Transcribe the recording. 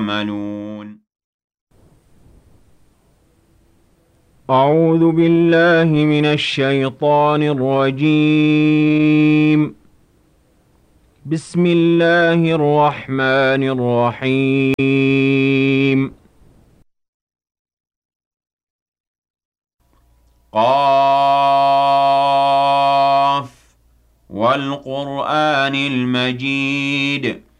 يعملون. أعوذ بالله من الشيطان الرجيم. بسم الله الرحمن الرحيم. قاف والقرآن المجيد